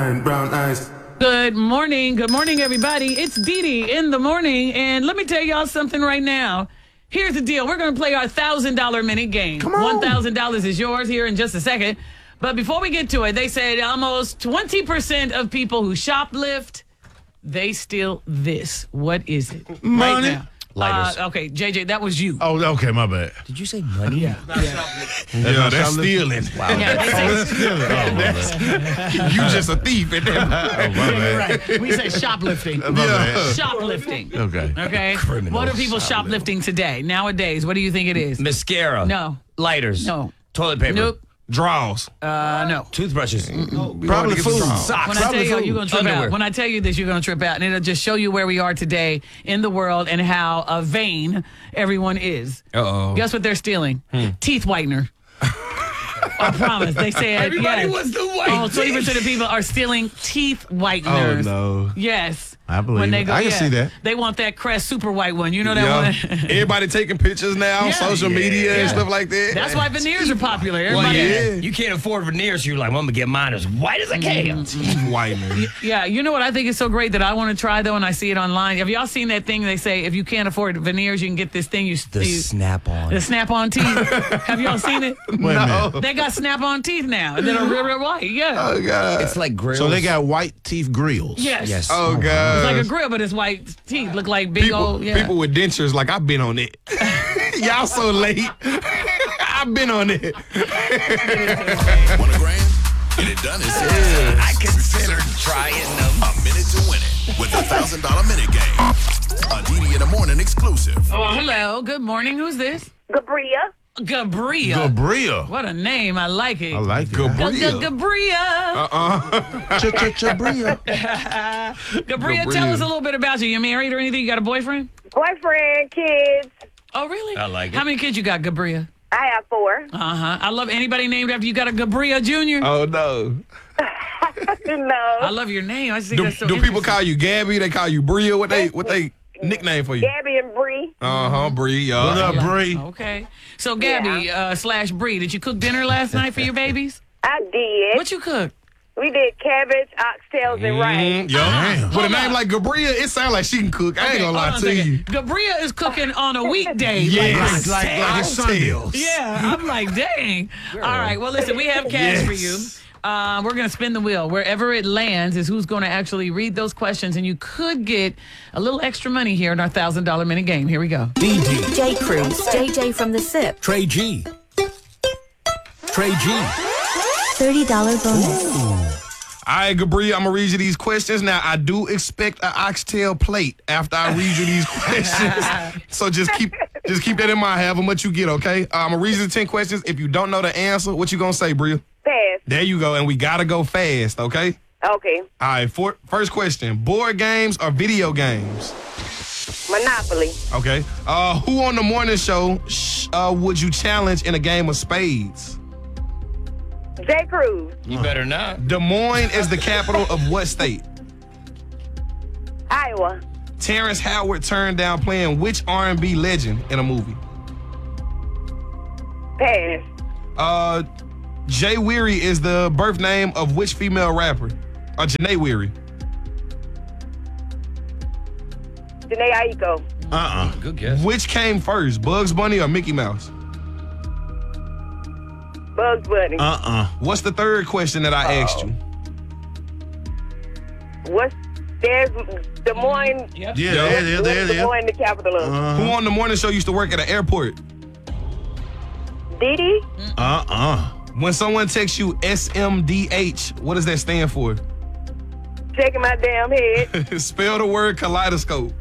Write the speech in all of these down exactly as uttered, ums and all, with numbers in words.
nine brown eyes. Good morning. Good morning, everybody. It's Dee Dee in the morning. And let me tell y'all something right now. Here's the deal. We're going to play our one thousand dollars minute game. Come on. one thousand dollars is yours here in just a second. But before we get to it, they said almost twenty percent of people who shoplift, they steal this. What is it? Right Money. now. Lighters. Uh, okay, J J, that was you. Oh, okay, my bad. Did you say money? Yeah. Yeah, that's stealing. Wow. Yeah, they say- That's stealing. Oh, my bad. You just a thief at that. Oh, my bad. right. We say shoplifting. My bad. Shoplifting. Okay. Okay. Criminal What are people shoplifting today? Nowadays, what do you think it is? Mascara. No. Lighters. No. Toilet paper. Nope. Draws. Uh, no. Toothbrushes. Probably food. Socks. When I tell you, food. you're gonna trip Underwear. out. When I tell you this, you're gonna trip out, and it'll just show you where we are today in the world and how uh, vain everyone is. Uh-oh. Guess what they're stealing? Teeth whitener. I promise. They said Everybody yes. wants the white Oh, twenty percent teeth. of people are stealing teeth whiteners. Oh, no. Yes. I believe when they it. go, I can yeah, see that. They want that Crest super white one. You know that Yeah. one? Everybody taking pictures now, Yeah. social media Yeah. and stuff like that. That's why veneers are popular. Well, Everybody, yeah. Yeah. You can't afford veneers, so you're like, well, I'm going to get mine as white as I can. Whitening. Yeah, you know what I think is so great that I want to try though, and I see it online. Have y'all seen that thing? They say if you can't afford veneers, you can get this thing. You The you, snap-on. the snap-on teeth. Have y'all seen it? Wait a minute. They got snap-on teeth now that are real, real white. Yeah. Oh, God. It's like grills. So they got white teeth grills. Yes. Yes. Oh, It's God. like a grill, but it's white teeth. Look like big people, old. Yeah. people with dentures, like, I've been on it. Y'all so late. I've been on it. Want a grand? Get it done in seconds. I considered trying them. A minute to win it with the one thousand dollars minute game. A D D in the morning exclusive. Oh, hello. Good morning. Who's this? Gabria. Gabria. Gabria. What a name. I like it. I like it. Gabria. Gabria. Gabria. Gabria, tell us a little bit about you. You married or anything? You got a boyfriend? Boyfriend, kids. Oh, really? I like it. How many kids you got, Gabria? I have four. Uh-huh. I love anybody named after you got a Gabria Junior Oh, no. I no. love your name. I just think Do, that's so do people interesting. call you Gabby? They call you Bria? What they what they nickname for you? Gabby and Bree. Uh-huh, Bria. What up, Bree? Okay. So, Gabby uh, slash Bree, did you cook dinner last night for your babies? I did. What you cook? We did cabbage, oxtails, and rice. Mm, yo. Damn. With a name like Gabria, it sounds like she can cook. I ain't gonna hold lie on a to second. you. Gabria is cooking on a weekday. Yes. Like, Like, like it's Sunday. yeah, I'm like, dang. All right, well, listen, we have cash for you. Uh, we're going to spin the wheel. Wherever it lands is who's going to actually read those questions, and you could get a little extra money here in our one thousand dollars minute game. Here we go. D D. J. Cruz. J J from the S I P. Trey G. Trey G. thirty dollars bonus. All right, Gabria, I'm gonna read you these questions. Now, I do expect an oxtail plate after I read you these questions. So just keep just keep that in mind. However much you get, okay? Uh, I'm gonna read you the ten questions. If you don't know the answer, what you gonna say, Bria? Pass. There you go, and we gotta go fast, okay? Okay. All right, for, first question. Board games or video games? Monopoly. Okay. Uh, who on the morning show sh- uh, would you challenge in a game of spades? J. Cruz. You better not. Des Moines is the capital of what state? Iowa. Terrence Howard turned down playing which R and B legend in a movie? Pass. Uh, Jay Weary is the birth name of which female rapper? Or Janae Weary? Janae Aiko. Uh-uh. Good guess. Which came first, Bugs Bunny or Mickey Mouse? Bugs Bunny. Uh-uh. What's the third question that I asked you? What's there's Des Moines. Yep. Yeah, there, there, there, What's Des there. Moines the capital of? Who on the morning show used to work at an airport? Dee Dee. Uh-uh. When someone texts you S M D H, what does that stand for? Shaking my damn head. Spell the word kaleidoscope.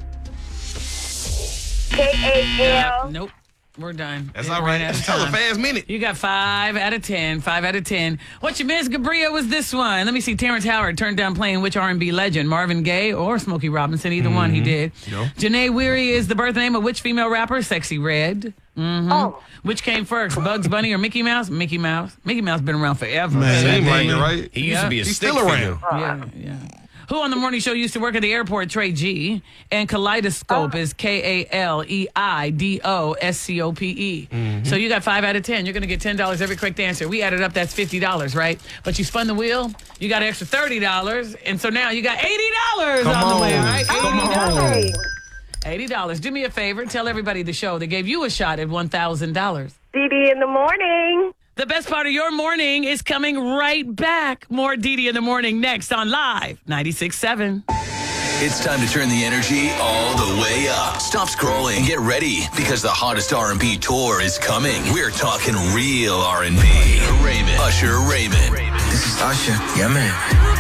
K A L. Nope. We're done. That's Yeah, all right. out of That was a time. fast minute. You got five out of ten. Five out of ten. What you missed, Gabria, was this one. Let me see. Terrence Howard turned down playing which R and B legend? Marvin Gaye or Smokey Robinson? Either one he did. Yep. Janae Weary is the birth name of which female rapper? Sexy Red. Mm-hmm. Oh. Which came first, Bugs Bunny or Mickey Mouse? Mickey Mouse. Mickey Mouse been around forever. Man, Seems that like it, name- right? He used Yeah. to be a He's stick still figure. around. Yeah, yeah. Who on the morning show used to work at the airport? Trey G. And Kaleidoscope is K A L E I D O S C O P E. Mm-hmm. So you got five out of ten. You're going to get ten dollars every correct answer. We added up, that's fifty dollars, right? But you spun the wheel, you got an extra thirty dollars. And so now you got eighty dollars Come on, the way, on. all right? Come eighty dollars. Hey, eighty dollars. Do me a favor. Tell everybody the show that gave you a shot at one thousand dollars. Dee Dee in the morning. The best part of your morning is coming right back. More Dee Dee in the morning next on Live ninety-six point seven. It's time to turn the energy all the way up. Stop scrolling and get ready because the hottest R and B tour is coming. We're talking real R and B. Raymond, Usher Raymond. This is Usher. Yeah, man.